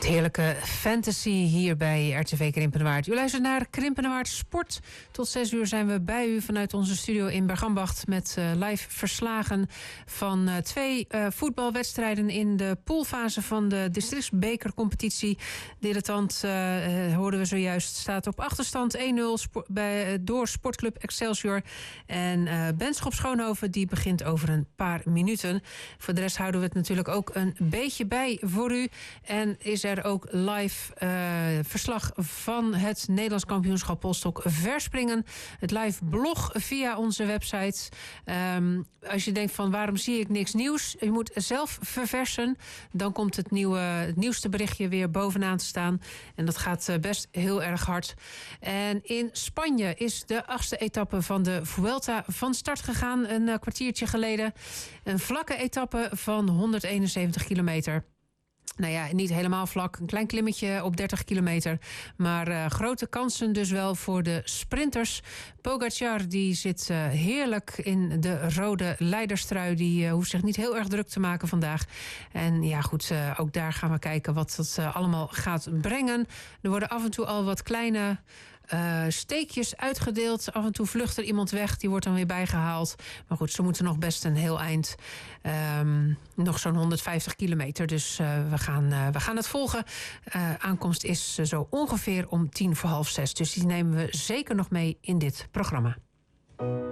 Heerlijke fantasy hier bij RTV Krimpenerwaard. U luistert naar Krimpenerwaard Sport. Tot 6 uur zijn we bij u vanuit onze studio in Bergambacht met live verslagen van 2 voetbalwedstrijden in de poolfase van de districtsbekercompetitie. Dilettant hoorden we zojuist, staat op achterstand 1-0 door Sportclub Excelsior. En Benschop Schoonhoven die begint over een paar minuten. Voor de rest houden we het natuurlijk ook een beetje bij voor u. En is er ook live verslag van het Nederlands kampioenschap polstok verspringen. Het live blog via onze website. Als je denkt van waarom zie ik niks nieuws? Je moet zelf verversen. Dan komt het nieuwste berichtje weer bovenaan te staan. En dat gaat best heel erg hard. En in Spanje is de 8e etappe van de Vuelta van start gegaan. Een kwartiertje geleden. Een vlakke etappe van 171 kilometer. Nou ja, niet helemaal vlak. Een klein klimmetje op 30 kilometer. Maar grote kansen dus wel voor de sprinters. Pogacar die zit heerlijk in de rode leiderstrui. Die hoeft zich niet heel erg druk te maken vandaag. En ja goed, ook daar gaan we kijken wat dat allemaal gaat brengen. Er worden af en toe al wat kleine steekjes uitgedeeld. Af en toe vlucht er iemand weg. Die wordt dan weer bijgehaald. Maar goed, ze moeten nog best een heel eind. Nog zo'n 150 kilometer. Dus we gaan het volgen. Aankomst is zo ongeveer om 5:10. Dus die nemen we zeker nog mee in dit programma.